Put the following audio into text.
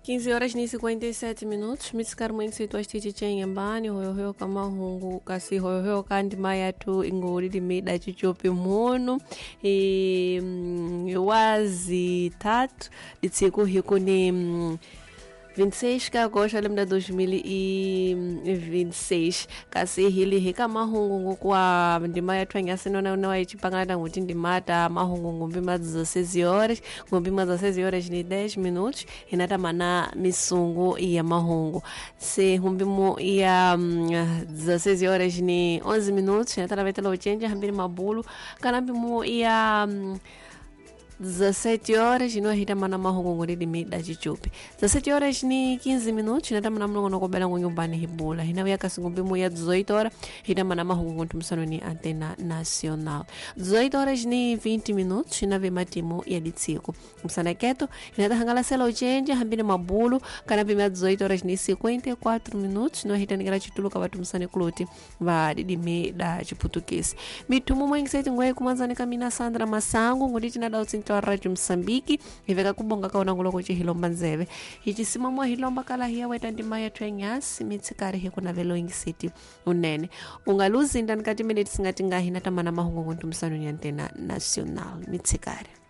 15 horas ni 57 minutos mitsikari mwense twastiti chenyembani hoyohoyo kamahungu kasi hoyohoyo kandi mayatu ingolili mida chichopi munu wazi tatu ditsiku hiku ni 26 de agosto lembra 2026 kasi hili hika mahungu kwa ndima ya twanya sinona na waichipangana nguti ndimata mahungu ngumbi maza 16 horas ngumbi maza 16 horas ni 10 minutos inata mana misungu ya mahungu se ngumbi mo ya 16 horas ni 11 minutos inata la vetela uchenja hambiri mabulu kanambi mo ya 17 horas ino hita mana mahungu ngulidi mida chichupi 17 horas ni 15 minutos hita mana mlongo kobela nyumbani hibula hina ya kasingumbi mu ya 18 horas hita mana mahungu ntumsano ni Antena Nacional 18 horas ni 20 minutos hina ve matimu ya ditsiko msana keto hina hangala sela uchenje hambini mabulu kana bima 18 horas ni 54 minutos no hita nigala chituluka watu msane kluti va didi mida chiputukisi mitumu mwengiseti ngwe kumanzani kamina Sandra Masangu nguditi na dautsi Radio Msambiki iveka kubonga kaona nguloko chihilomba nzeve ichisimamwa hilomba kala hiya weta ndima ya twenyasi mitsikari hiku na velo ingisiti unene ungaluzi ndani kati minutes ngati ngahi natamana mahungu ntumsano ni Antena Nacional mitsikari